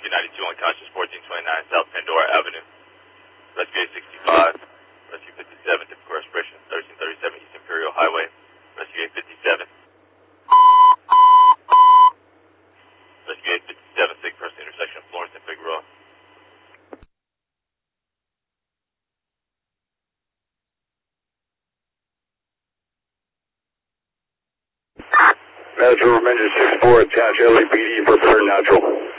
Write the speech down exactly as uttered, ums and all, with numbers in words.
three ninety-two unconscious, fourteen twenty-nine South Pandora Avenue. Rescue eight sixty-five, Rescue fifty-seven, typical respiration, thirteen thirty-seven East Imperial Highway. Rescue eight fifty-seven. Rescue eight fifty-seven, sick person, intersection of Florence and Figueroa. Natural Ranger six four, attach L A P D for preternatural.